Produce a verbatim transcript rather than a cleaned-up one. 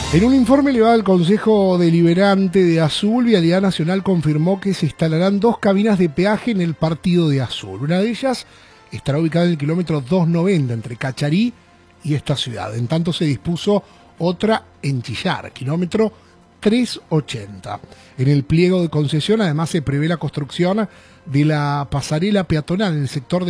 En un informe elevado al Consejo Deliberante de Azul, Vialidad Nacional confirmó que se instalarán dos cabinas de peaje en el partido de Azul. Una de ellas estará ubicada en el kilómetro doscientos noventa entre Cacharí y esta ciudad. En tanto se dispuso otra en Chillar, kilómetro trescientos ochenta. En el pliego de concesión además se prevé la construcción de la pasarela peatonal en el sector de